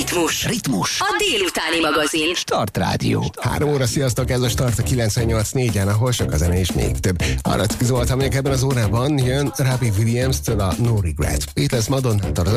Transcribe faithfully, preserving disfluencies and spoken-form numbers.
Ritmus. Ritmus. A délutáni magazin. Start Rádió. Három óra, sziasztok, ez a Start a kilencvennyolc négyen, ahol sok a zene és még több. Arra Zoltán, hogy ebben az órában jön Robbie Williams-től a No Regret. Itt lesz Madonnától az